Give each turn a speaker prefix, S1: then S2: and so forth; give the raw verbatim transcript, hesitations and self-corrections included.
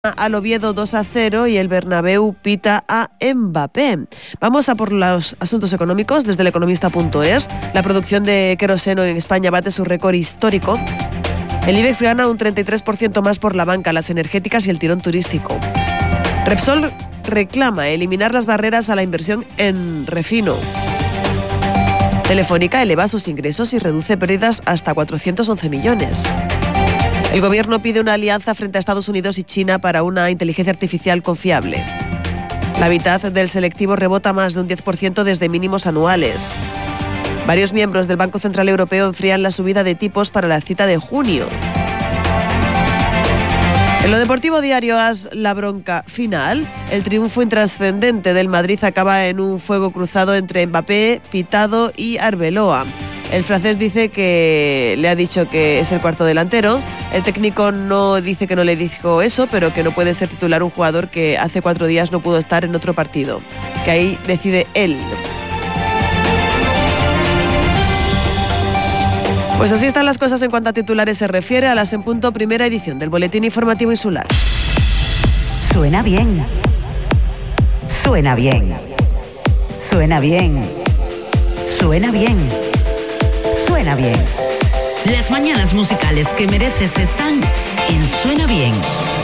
S1: al Oviedo dos a cero y el Bernabéu pita a Mbappé. Vamos a por los asuntos económicos desde el economista punto es. La producción de queroseno en España bate su récord histórico. El IBEX gana un treinta y tres por ciento más por la banca, las energéticas y el tirón turístico. Repsol reclama eliminar las barreras a la inversión en refino. Telefónica eleva sus ingresos y reduce pérdidas hasta cuatrocientos once millones. El gobierno pide una alianza frente a Estados Unidos y China para una inteligencia artificial confiable. La mitad del selectivo rebota más de un diez por ciento desde mínimos anuales. Varios miembros del Banco Central Europeo enfrían la subida de tipos para la cita de junio. En lo deportivo diario AS, la bronca final. El triunfo intrascendente del Madrid acaba en un fuego cruzado entre Mbappé, Pitado y Arbeloa. El francés dice que le ha dicho que es el cuarto delantero. El técnico no dice que no le dijo eso, pero que no puede ser titular un jugador que hace cuatro días no pudo estar en otro partido. Que ahí decide él. Pues así están las cosas en cuanto a titulares se refiere. A las en punto, primera edición del Boletín Informativo Insular.
S2: Suena bien. Suena bien. Suena bien. Suena bien. Suena bien. Las mañanas musicales que mereces están en Suena Bien.